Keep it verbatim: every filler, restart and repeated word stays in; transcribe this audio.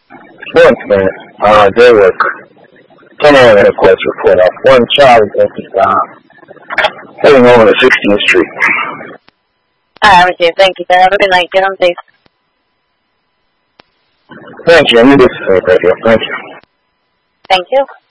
One man, uh, day work. ten a m headquarters report off. One Charlie is uh, heading over to sixteenth Street. I received. Thank you, sir. Have a good night. Get home safe. Thank you. I need this to say, Thank you. Thank you.